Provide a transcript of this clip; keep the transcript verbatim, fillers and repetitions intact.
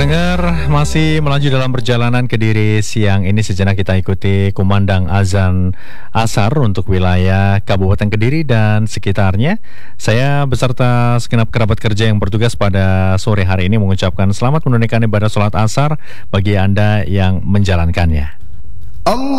pendengar, masih melaju dalam perjalanan Kediri siang ini. Sejenak kita ikuti kumandang azan asar untuk wilayah Kabupaten Kediri dan sekitarnya. Saya beserta segenap kerabat kerja yang bertugas pada sore hari ini mengucapkan selamat menunaikan ibadah sholat asar bagi Anda yang menjalankannya. Allah